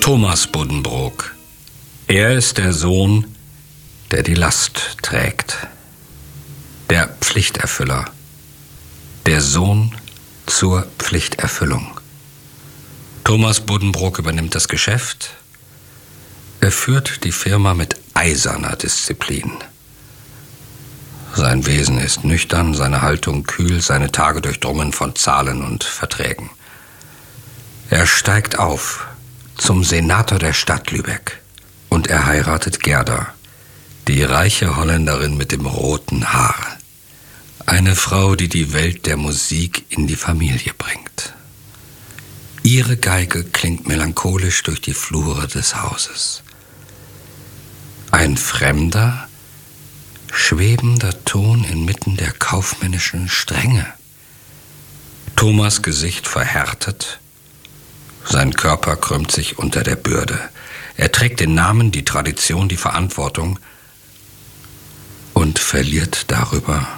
Thomas Buddenbrook. Er ist der Sohn, der die Last trägt. Der Pflichterfüller. Der Sohn zur Pflichterfüllung. Thomas Buddenbrook übernimmt das Geschäft. Er führt die Firma mit eiserner Disziplin. Sein Wesen ist nüchtern, seine Haltung kühl, seine Tage durchdrungen von Zahlen und Verträgen. Er steigt auf zum Senator der Stadt Lübeck und er heiratet Gerda, die reiche Holländerin mit dem roten Haar. Eine Frau, die die Welt der Musik in die Familie bringt. Ihre Geige klingt melancholisch durch die Flure des Hauses. Ein fremder, schwebender Ton inmitten der kaufmännischen Strenge. Thomas' Gesicht verhärtet, sein Körper krümmt sich unter der Bürde. Er trägt den Namen, die Tradition, die Verantwortung und verliert darüber